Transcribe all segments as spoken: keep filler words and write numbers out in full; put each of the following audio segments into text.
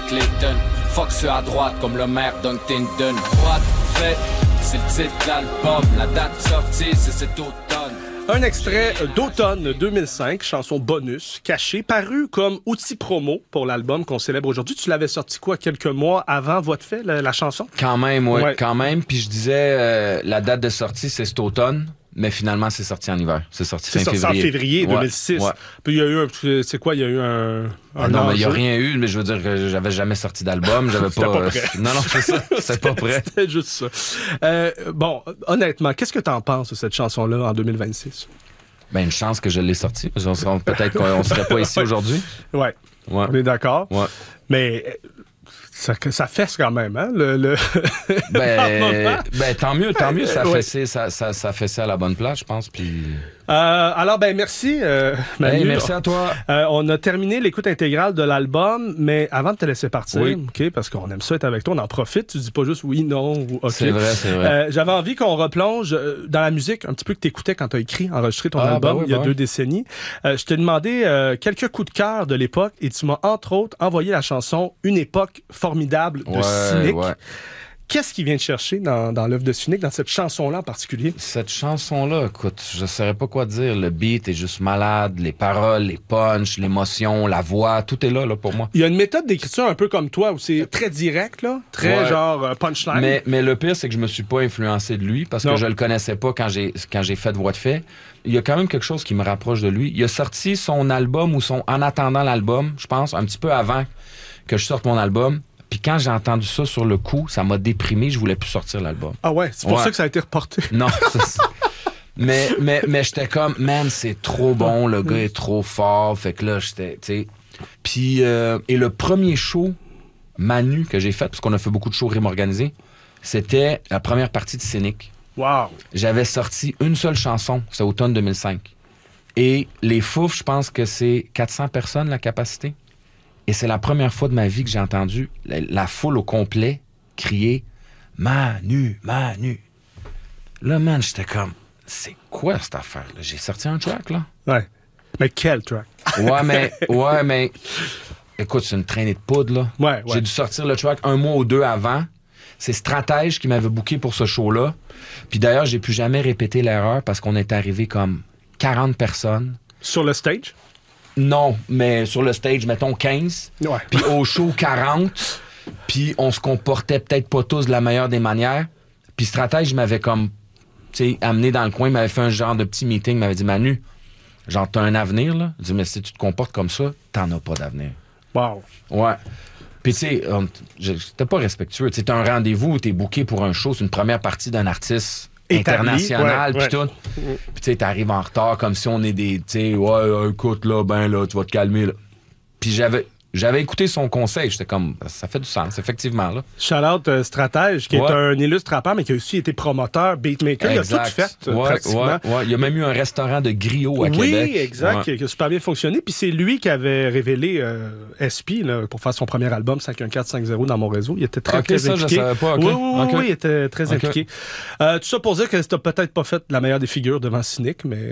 Clayton. Fuck ceux à droite comme le maire d'Huntington. Droite, fait, c'est le titre de l'album. La date de sortie, c'est cet automne. Un extrait d'automne deux mille cinq, chanson bonus, cachée, paru comme outil promo pour l'album qu'on célèbre aujourd'hui. Tu l'avais sorti quoi, quelques mois avant Voix de fait, la, la chanson? Quand même, oui, Ouais. quand même. Puis je disais, euh, la date de sortie, c'est cet automne. Mais finalement, c'est sorti en hiver. C'est sorti C'est fin sorti février. en février deux mille six. Ouais, ouais. Puis il y a eu un... C'est quoi? Il y a eu un... Ah un non, mais il n'y a enjeu. rien eu, mais je veux dire que j'avais jamais sorti d'album. J'avais C'était pas. pas euh, prêt. Non, non, c'est ça. C'était pas prêt. C'était juste ça. Euh, bon, honnêtement, qu'est-ce que t'en penses de cette chanson-là en deux mille vingt-six? Ben, une chance que je l'ai sorti. Parce qu'on serait- Peut-être qu'on ne serait pas ici aujourd'hui. Ouais, Ouais. on est d'accord. Ouais. Mais euh, ça, ça fesse quand même, hein? Le, le... Ben, ben, tant mieux, tant mieux. Ça a Ouais. fessé, ça, ça, ça a fessé à la bonne place, je pense. Puis. Euh, alors, ben merci, euh, Manu. Hey, merci à toi. Euh, on a terminé l'écoute intégrale de l'album, mais avant de te laisser partir, Oui. ok, parce qu'on aime ça être avec toi, on en profite. Tu dis pas juste oui, non ou ok. C'est vrai, c'est vrai. Euh, J'avais envie qu'on replonge euh, dans la musique un petit peu que tu écoutais quand tu as écrit, enregistré ton Ah, album ben oui, il y a ben deux oui. décennies. Euh, je t'ai demandé euh, quelques coups de cœur de l'époque et tu m'as entre autres envoyé la chanson Une époque formidable de Ouais, Cynic. ouais. Qu'est-ce qui vient te chercher dans, dans l'œuvre de Cynic, dans cette chanson-là en particulier? Cette chanson-là, écoute, je ne saurais pas quoi dire. Le beat est juste malade, les paroles, les punchs, l'émotion, la voix, tout est là, là pour moi. Il y a une méthode d'écriture un peu comme toi où c'est très direct, là, très Ouais. genre euh, punchline. Mais, mais le pire, c'est que je me suis pas influencé de lui parce Non. que je le connaissais pas quand j'ai quand j'ai fait Voix de fait. Il y a quand même quelque chose qui me rapproche de lui. Il a sorti son album ou son En attendant l'album, je pense, un petit peu avant que je sorte mon album. Puis quand j'ai entendu ça sur le coup, ça m'a déprimé, je voulais plus sortir l'album. Ah ouais, c'est pour Ouais. ça que ça a été reporté. Non, ça, c'est- mais, mais, mais j'étais comme, man, c'est trop bon, le gars est trop fort. Fait que là, j'étais, tu sais. Puis, euh, et le premier show Manu que j'ai fait, parce qu'on a fait beaucoup de shows rimes organisés, c'était la première partie de Cynic. Wow. J'avais sorti une seule chanson, c'est automne deux mille cinq. Et les Fouf, je pense que c'est quatre cents personnes la capacité. Et c'est la première fois de ma vie que j'ai entendu la, la foule au complet crier « Manu, Manu ». Là, man, j'étais comme « C'est quoi cette affaire-là? » J'ai sorti un track, là. Ouais. Mais quel track? Ouais, mais... Ouais, mais... Écoute, c'est une traînée de poudre, là. Ouais, ouais. J'ai dû sortir le track un mois ou deux avant. C'est Stratège qui m'avait booké pour ce show-là. Puis d'ailleurs, j'ai plus jamais répété l'erreur parce qu'on est arrivé comme quarante personnes. Sur le stage? Non, mais sur le stage, mettons quinze. Ouais. Puis au show, quarante. Puis on se comportait peut-être pas tous de la meilleure des manières. Puis Stratège m'avait comme, tu sais, amené dans le coin, il m'avait fait un genre de petit meeting, il m'avait dit, Manu, genre, t'as un avenir, là? Il dit, mais si tu te comportes comme ça, t'en as pas d'avenir. Wow. Ouais. Puis, tu sais, on- je- j'étais pas respectueux. Tu sais, t'as un rendez-vous où t'es booké pour un show, c'est une première partie d'un artiste Établi, international, ouais, puis ouais. tout. Puis, tu sais, t'arrives en retard comme si on est des. Tu sais, ouais, euh, écoute, là, ben, là, tu vas te calmer, là. Puis, j'avais. J'avais écouté son conseil, j'étais comme, ça fait du sens, effectivement, là. Shout-out euh, Stratège, qui Ouais. est un illustre rappeur, mais qui a aussi été promoteur, beatmaker. Il a tout fait, euh, Ouais, pratiquement. ouais, ouais. Il y a même eu un restaurant de griot à Oui, Québec. exact, Ouais. qui, qui a super bien fonctionné. Puis c'est lui qui avait révélé euh, S P là, pour faire son premier album cinq un quatre cinq zéro dans mon réseau. Il était très, Ok, très ça, je impliqué. savais pas, ok. Oui, oui, Ok. oui, il était très Ok. impliqué. Euh, tout ça pour dire que t'as peut-être pas fait la meilleure des figures devant Cynic, mais...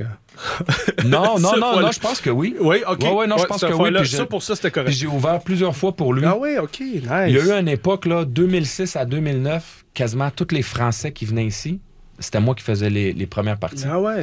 Non, non, Cette non, fois-là. non, je pense que oui. Oui, OK. Ouais, ouais, non, je pense cette que oui, fois-là, puis j'ai- ça, pour ça, c'était Puis correct. j'ai ouvert plusieurs fois pour lui. Ah oui, OK, nice. Il y a eu une époque, là, deux mille six à deux mille neuf, quasiment tous les Français qui venaient ici, c'était moi qui faisais les, les premières parties. Ah ouais.